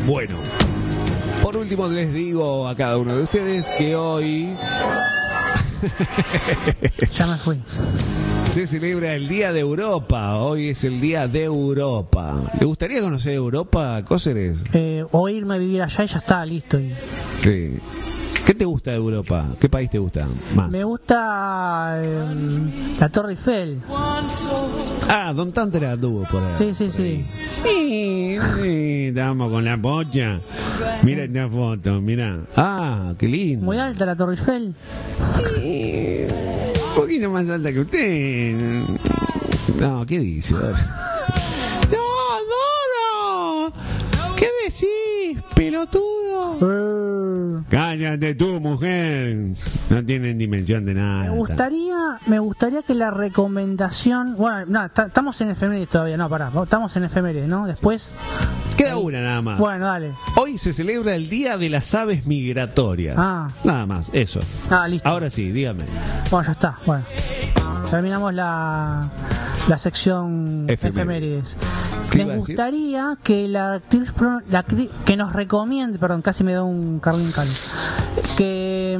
Bueno, por último les digo a cada uno de ustedes que hoy Ya me fui. se celebra el Día de Europa. Hoy es el Día de Europa. ¿Le gustaría conocer Europa, Cóceres? O irme a vivir allá y ya está, listo. Sí. ¿Qué te gusta de Europa? ¿Qué país te gusta más? Me gusta la Torre Eiffel. Ah, Don Tantera anduvo por ahí. Sí, sí, sí. Sí, estamos con la pocha. Mira esta foto, mira. Ah, qué lindo. Muy alta la Torre Eiffel. Un poquito más alta que usted. No, ¿qué dice? No, Doro. ¿Qué decís, pelotudo? Cállate tú, mujer. No tienen dimensión de nada. Me gustaría que la recomendación... Bueno, no, estamos en efemérides todavía. No, pará, estamos en efemérides, ¿no? Después... Queda una nada más. Bueno, dale. Hoy se celebra el Día de las Aves Migratorias. Ah. Nada más, eso. Ah, listo. Ahora sí, dígame. Bueno, ya está. Bueno, terminamos la sección efemérides. ¿Qué iba Me a decir? gustaría que la actriz que nos recomiende, perdón, casi me da un Carlín Cali, que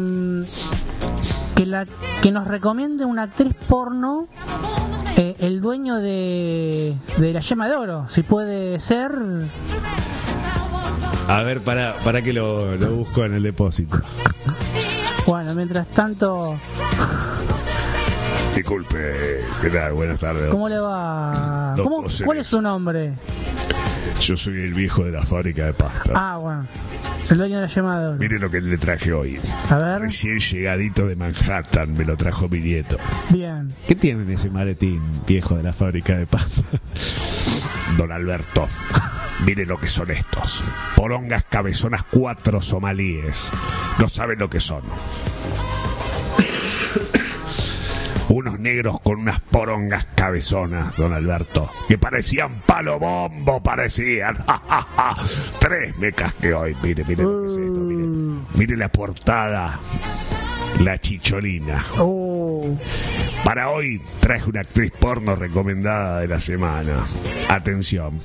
nos recomiende una actriz porno, el dueño de la Yema de Oro, si puede ser. A ver, para que lo busco en el depósito. Bueno, mientras tanto, Disculpe, ¿qué tal? Buenas tardes. ¿cómo le va? Don ¿Cuál Cóceres. es su nombre? Yo soy el viejo de la fábrica de pastas. Ah, bueno, el dueño de la Yema de Oro. Mire lo que le traje hoy. A ver, Recién llegadito de Manhattan, me lo trajo mi nieto. bien. ¿Qué tiene en ese maletín, viejo de la fábrica de pasta? Don Alberto, mire lo que son estos. Porongas cabezonas 4 somalíes. No saben lo que son. Unos negros con unas porongas cabezonas, don Alberto, que parecían palo bombo, parecían. 3 me casqué hoy. Mire lo que es esto, mire. Mire la portada. La chicholina. Para hoy traje una actriz porno recomendada de la semana. Atención.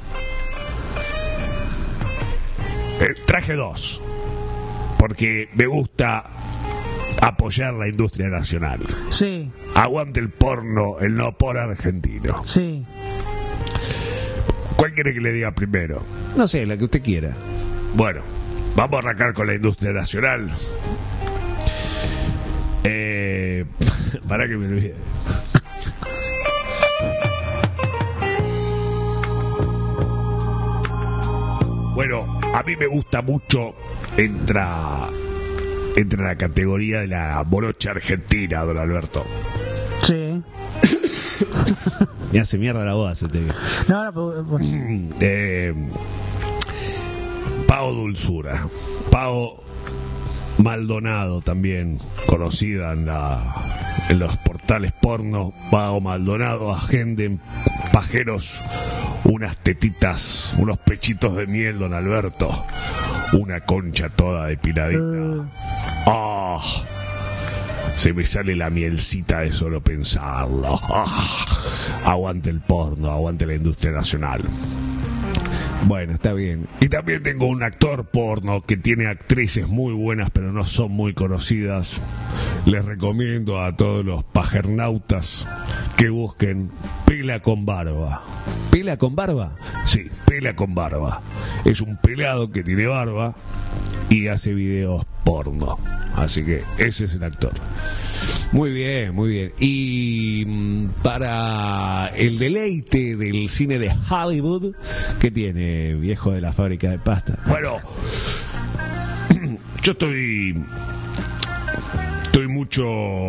Traje 2. Porque me gusta apoyar la industria nacional. Sí, Aguante el porno, el no por argentino. sí. ¿Cuál quiere que le diga primero? No sé, la que usted quiera. Bueno, vamos a arrancar con la industria nacional. Para que me olvide. Bueno, a mí me gusta mucho, entra en la categoría de la morocha argentina, don Alberto. Sí. Me hace mierda la voz, se te ve. No, pues, Pao Dulzura, Pao Maldonado, también conocida en los portales porno. Pao Maldonado, agenden pajeros, unas tetitas, unos pechitos de miel, don Alberto, una concha toda depiladita. ¡Ah! Se me sale la mielcita de solo pensarlo. ¡Ah! Aguante el porno, aguante la industria nacional. Bueno, está bien. Y también tengo un actor porno que tiene actrices muy buenas, pero no son muy conocidas. Les recomiendo a todos los pajernautas que busquen Pela con Barba. ¿Pela con barba? Sí, Pela con Barba. Es un pelado que tiene barba y hace videos porno. Así que ese es el actor. Muy bien, muy bien. Y para el deleite del cine de Hollywood, ¿qué tiene, viejo de la fábrica de pasta? Bueno, yo estoy mucho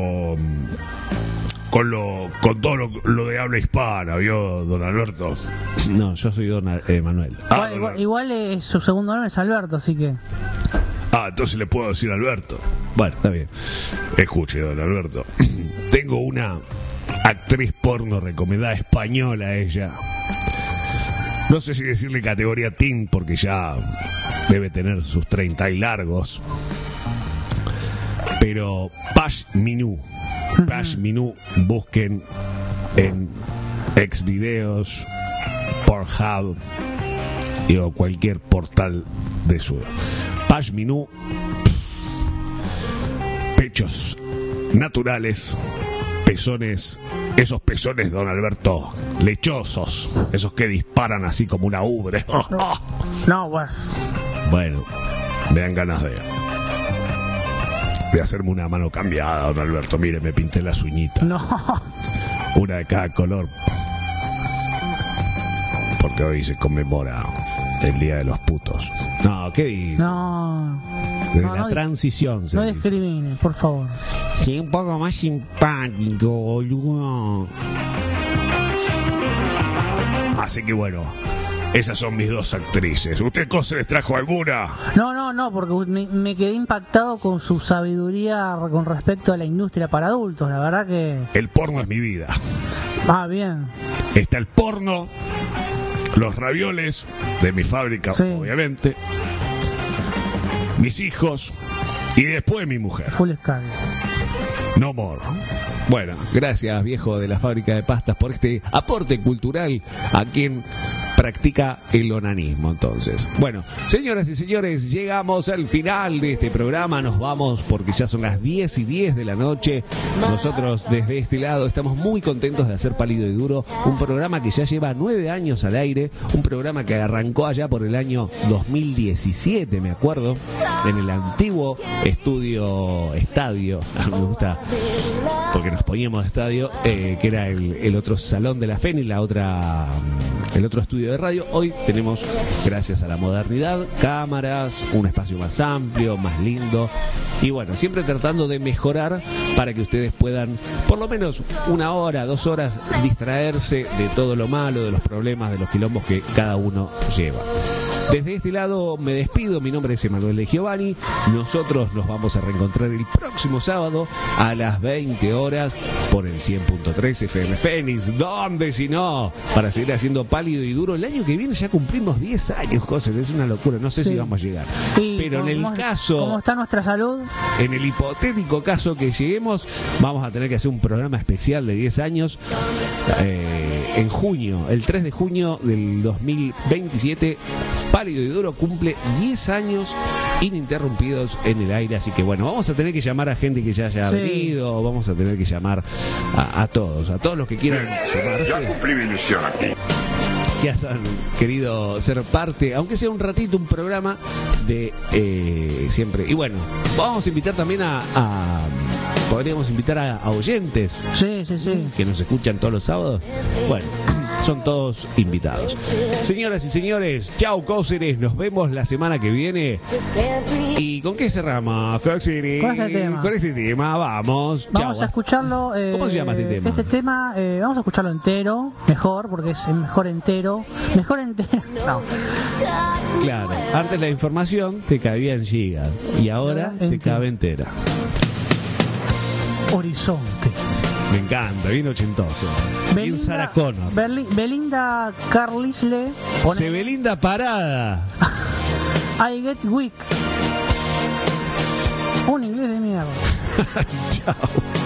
con todo lo de habla hispana, ¿vio, don Alberto? No, yo soy don Manuel. igual su segundo nombre es Alberto, así que. Entonces le puedo decir Alberto. Bueno, está bien. Escuche, don Alberto. Tengo una actriz porno recomendada española, ella. No sé si decirle categoría teen, porque ya debe tener sus 30 y largos. Pero Pash Minú. Pash Minú, busquen en Xvideos, Pornhub o cualquier portal de sudo. Pashminu, pechos naturales, pezones, esos pezones, don Alberto, lechosos, esos que disparan así como una ubre. No, bueno. Bueno, me dan ganas de hacerme una mano cambiada, don Alberto. Mire, me pinté las uñitas. No. Una de cada color. Porque hoy se conmemora el Día de los Putos. No, ¿qué dice? No. De No, la no, transición se No dice. discrimine, por favor. Sí, un poco más simpático, boludo. Así que bueno, esas son mis dos actrices. ¿Usted cosa les trajo alguna? No, porque me quedé impactado con su sabiduría con respecto a la industria para adultos. La verdad que... El porno es mi vida. Ah, bien. Está el porno, los ravioles de mi fábrica, Sí. obviamente, mis hijos y después mi mujer. Full Sky. No more. Bueno, gracias, viejo de la fábrica de pastas, por este aporte cultural a quien practica el onanismo. Entonces, bueno, señoras y señores, llegamos al final de este programa. Nos vamos porque ya son las 10:10 de la noche. Nosotros desde este lado estamos muy contentos de hacer Pálido y Duro, un programa que ya lleva 9 años al aire, un programa que arrancó allá por el año 2017, me acuerdo, en el antiguo estadio, me gusta porque nos poníamos de estadio, que era el otro salón de la FEN y el otro estudio de radio. Hoy tenemos, gracias a la modernidad, cámaras, un espacio más amplio, más lindo, y bueno, siempre tratando de mejorar para que ustedes puedan, por lo menos 1 hora, 2 horas, distraerse de todo lo malo, de los problemas, de los quilombos que cada uno lleva. Desde este lado me despido, mi nombre es Emanuel de Giovanni. Nosotros nos vamos a reencontrar el próximo sábado a las 20 horas por el 100.3 FM Fénix. ¿Dónde si no? Para seguir haciendo Pálido y Duro. El año que viene ya cumplimos 10 años, cosas, es una locura, no sé si vamos a llegar. Sí, pero en el caso, ¿cómo está nuestra salud? en el hipotético caso que lleguemos, vamos a tener que hacer un programa especial de 10 años en junio, el 3 de junio del 2027. Pálido y Duro cumple 10 años ininterrumpidos en el aire, así que bueno, vamos a tener que llamar a gente que ya haya venido, vamos a tener que llamar a todos los que quieran llamarse. Ya cumplí mi misión aquí. Que hayan querido ser parte, aunque sea un ratito, un programa de siempre. Y bueno, vamos a invitar también podríamos invitar a oyentes Sí. que nos escuchan todos los sábados. Bueno, son todos invitados. Señoras y señores, chau, Cóceres, nos vemos la semana que viene. ¿Y con qué cerramos, Cóceres? Con este tema. Con este tema, vamos. Vamos Chau. a escucharlo. ¿Cómo se llama este tema? Este tema, vamos a escucharlo entero, mejor, porque es el mejor entero. Mejor entero. No. Claro, antes la información te cabía en gigas y ahora te cabe entera. Horizonte. Me encanta, bien ochentoso. Bien Sarah Connor. Belinda Carlisle. Belinda Parada. I Get Weak. Un inglés de mierda. Chao.